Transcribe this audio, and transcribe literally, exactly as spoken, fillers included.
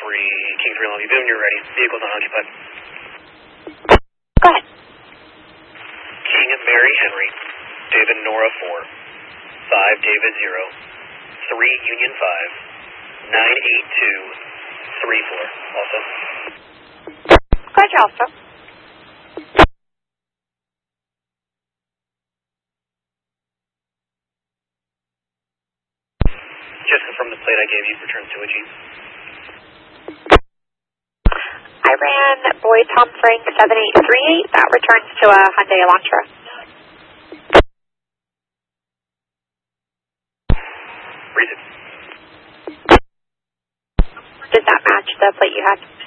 three, King three Longview Boom, you're ready. Vehicles unoccupied. Go ahead. King Mary Henry, David Nora four, five David zero, three Union five, nine eight two, three four. Also. Go ahead, you're also. Just confirm the plate I gave you returns to a Jeep. I ran Boy Tom Frank seven eight three eight. That returns to a Hyundai Elantra. Reason. Does that match the plate you had?